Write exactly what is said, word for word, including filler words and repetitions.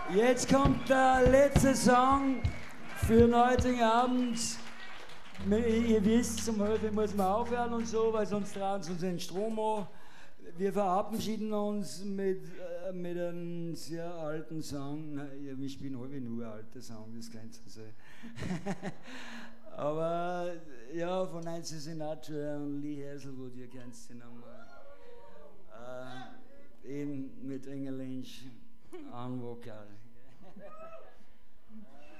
Jetzt kommt der letzte Song für den heutigen Abend. Ihr wisst, zum heute muss man aufhören und so, weil sonst trauen sie uns den Strom an. Wir verabschieden uns mit, äh, mit einem sehr alten Song. Ich bin halb nur ein alter Song, das könnt ihr sehen. Aber ja, von Nancy Sinatra und Lee Hazelwood, ihr kennt sie nochmal. Äh, eben mit Inge Lynch an Vokal.